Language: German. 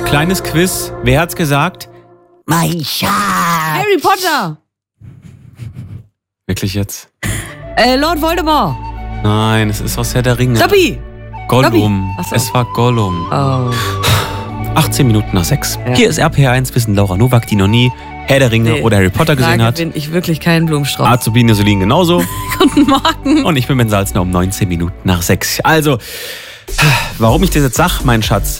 Kleines Quiz. Wer hat's gesagt? Mein Schatz. Harry Potter. Wirklich jetzt? Lord Voldemort. Nein, es ist aus Herr der Ringe. Dobby. Gollum. Ach so. Es war Gollum. Oh. 18 Minuten nach 6. Ja. Hier ist RPR1 Wissen Laura Nowak, die noch nie Herr der Ringe oder Harry Potter gesehen hat. bin ich wirklich kein Blumenstrauß. Azubine Solin genauso. Guten Morgen. Und ich bin Ben Salzner um 19 Minuten nach 6. Also, warum ich das jetzt sage, mein Schatz,